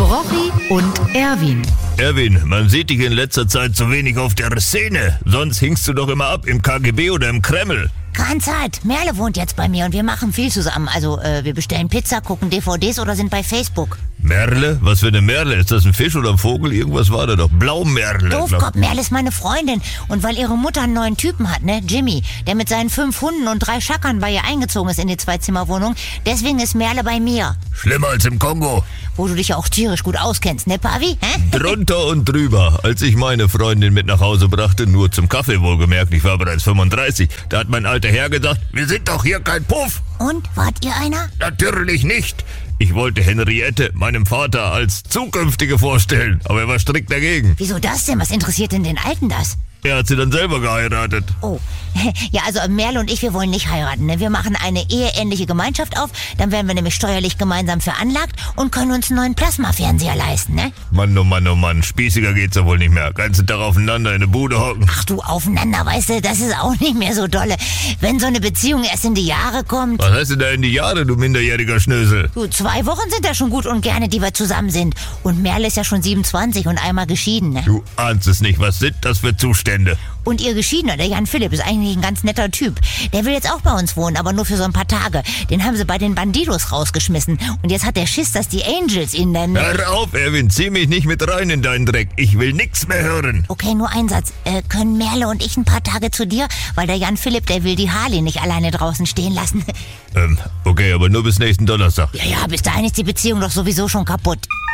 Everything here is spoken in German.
Rochi und Erwin. Erwin, man sieht dich in letzter Zeit zu wenig auf der Szene. Sonst hingst du doch immer ab im KGB oder im Kreml. Keine Zeit. Merle wohnt jetzt bei mir und wir machen viel zusammen. Also, wir bestellen Pizza, gucken DVDs oder sind bei Facebook. Merle? Was für eine Merle? Ist das ein Fisch oder ein Vogel? Irgendwas war da doch. Blaumerle. Doofkopf, Merle ist meine Freundin. Und weil ihre Mutter einen neuen Typen hat, ne? Jimmy, der mit seinen 5 Hunden und 3 Schackern bei ihr eingezogen ist in die 2-Zimmer-Wohnung. Deswegen ist Merle bei mir. Schlimmer als im Kongo. Wo du dich ja auch tierisch gut auskennst, ne, Pavi? Drunter und drüber. Als ich meine Freundin mit nach Hause brachte, nur zum Kaffee wohlgemerkt, ich war bereits 35, da hat mein alter Herr gesagt, wir sind doch hier kein Puff. Und, wart ihr einer? Natürlich nicht. Ich wollte Henriette, meinem Vater, als zukünftige vorstellen, aber er war strikt dagegen. Wieso das denn? Was interessiert denn den Alten das? Er hat sie dann selber geheiratet. Oh, ja, also Merle und ich, wir wollen nicht heiraten. Ne? Wir machen eine eheähnliche Gemeinschaft auf, dann werden wir nämlich steuerlich gemeinsam veranlagt und können uns einen neuen Plasmafernseher leisten, ne? Mann, oh Mann, oh Mann, spießiger geht's ja wohl nicht mehr. Ganzen Tag aufeinander in der Bude hocken. Ach du, aufeinander, weißt du, das ist auch nicht mehr so dolle. Wenn so eine Beziehung erst in die Jahre kommt... Was heißt denn da in die Jahre, du minderjähriger Schnösel? Du, 2 Wochen sind da schon gut und gerne, die wir zusammen sind. Und Merle ist ja schon 27 und einmal geschieden, ne? Du ahnst es nicht, was sind das für Zustände? Und ihr Geschiedener, der Jan Philipp, ist eigentlich ein ganz netter Typ. Der will jetzt auch bei uns wohnen, aber nur für so ein paar Tage. Den haben sie bei den Bandidos rausgeschmissen. Und jetzt hat der Schiss, dass die Angels ihn nennen. Hör auf, Erwin, zieh mich nicht mit rein in deinen Dreck. Ich will nix mehr hören. Okay, nur ein Satz. Können Merle und ich ein paar Tage zu dir? Weil der Jan Philipp, der will die Harley nicht alleine draußen stehen lassen. Okay, aber nur bis nächsten Donnerstag. Ja, bis dahin ist die Beziehung doch sowieso schon kaputt.